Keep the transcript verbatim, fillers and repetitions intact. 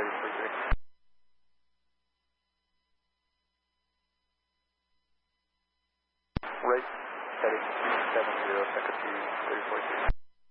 three four three. Right, heading two seven zero, second to three four three.